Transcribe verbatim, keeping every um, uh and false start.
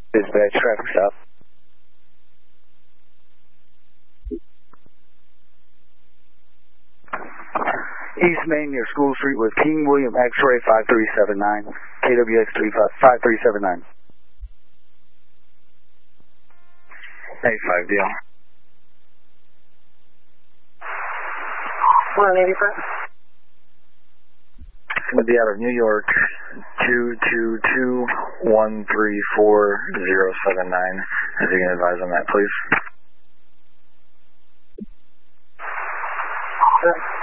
Dispatch, traffic stop. East Main near School Street with King William X-ray five three seven nine, K W X five three seven nine. A five deal. one eighty front. It's going to be out of New York, two two two one three four zero seven nine. If you can advise on that, please. Sure.